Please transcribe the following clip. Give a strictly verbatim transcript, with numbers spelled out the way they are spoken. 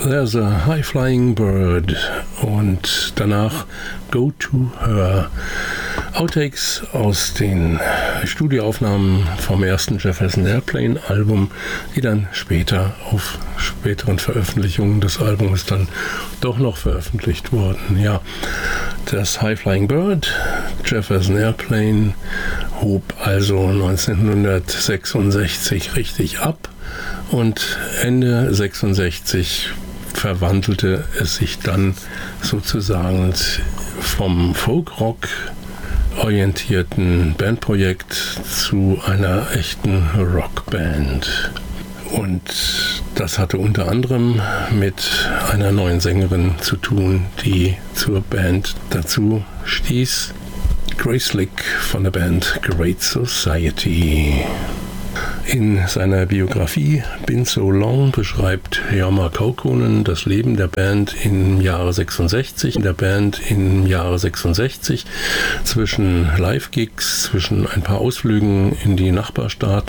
There's a High-Flying Bird und danach Go to Her. Outtakes aus den Studioaufnahmen vom ersten Jefferson Airplane Album, die dann später auf späteren Veröffentlichungen des Albums dann doch noch veröffentlicht wurden. Ja, das High-Flying Bird, Jefferson Airplane, hob also neunzehnhundertsechsundsechzig richtig ab und Ende sechsundsechzig verwandelte es sich dann sozusagen vom Folkrock orientierten Bandprojekt zu einer echten Rockband. Und das hatte unter anderem mit einer neuen Sängerin zu tun, die zur Band dazu stieß. Grace Slick von der Band Great Society. In seiner Biografie Been So Long beschreibt Jorma Kaukonen das Leben der Band im Jahre sechsundsechzig, der Band im Jahre sechsundsechzig zwischen Live-Gigs, zwischen ein paar Ausflügen in die Nachbarstaaten